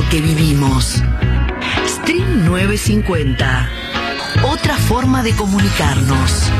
que vivimos. Stream 950. Otra forma de comunicarnos.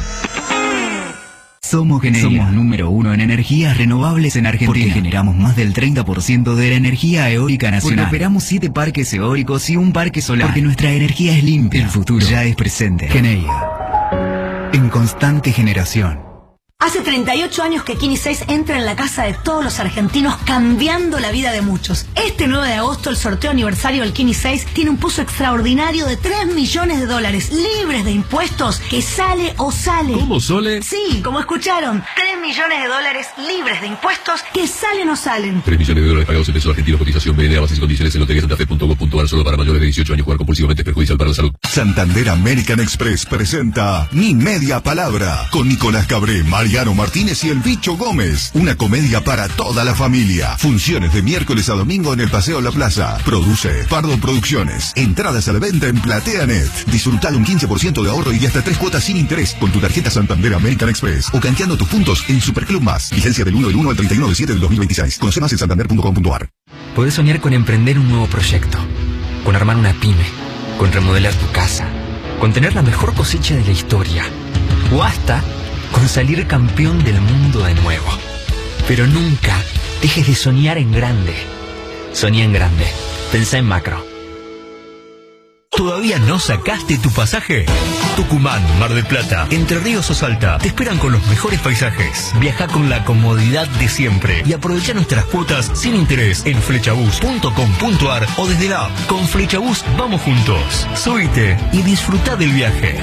Somos Geneia. Somos número 1 en energías renovables en Argentina. Porque generamos más del 30% de la energía eólica nacional. Porque operamos 7 parques eólicos y un parque solar. Porque nuestra energía es limpia. El futuro ya es presente. Geneia. En constante generación. Hace 38 años que Kini 6 entra en la casa de todos los argentinos, cambiando la vida de muchos. Este 9 de agosto, el sorteo aniversario del Kini 6 tiene un pozo extraordinario de $3 millones, libres de impuestos, que sale o sale. ¿Cómo, Sole? Sí, como escucharon, $3 millones, libres de impuestos, que salen o salen. $3 millones pagados en pesos argentinos, cotización BNA, bases y condiciones en loteriasantafe.gov.ar, solo para mayores de 18 años. Jugar compulsivamente es perjudicial para la salud. Santander American Express presenta Mi Media Palabra, con Nicolás Cabré, Mariano Martínez y el Bicho Gómez. Una comedia para toda la familia. Funciones de miércoles a domingo en el Paseo La Plaza. Produce Pardo Producciones. Entradas a la venta en PlateaNet. Disfruta de un 15% de ahorro y hasta 3 cuotas sin interés con tu tarjeta Santander American Express o canjeando tus puntos en Superclub Más. Vigencia del 1 al 31 de 7 del 2026. Conoce más en santander.com.ar. Podés soñar con emprender un nuevo proyecto, con armar una pyme, con remodelar tu casa, con tener la mejor cosecha de la historia, o hasta con salir campeón del mundo de nuevo. Pero nunca dejes de soñar en grande. Soñá en grande. Pensá en macro. ¿Todavía no sacaste tu pasaje? Tucumán, Mar del Plata, Entre Ríos o Salta te esperan con los mejores paisajes. Viaja con la comodidad de siempre y aprovecha nuestras cuotas sin interés en flechabus.com.ar o desde la app. Con Flechabus vamos juntos. Subite y disfruta del viaje.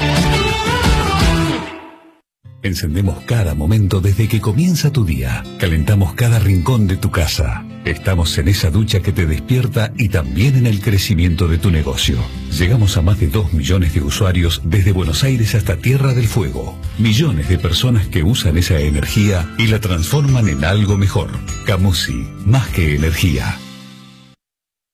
Encendemos cada momento desde que comienza tu día. Calentamos cada rincón de tu casa. Estamos en esa ducha que te despierta y también en el crecimiento de tu negocio. Llegamos a más de 2 millones de usuarios desde Buenos Aires hasta Tierra del Fuego. Millones de personas que usan esa energía y la transforman en algo mejor. Camusi, más que energía.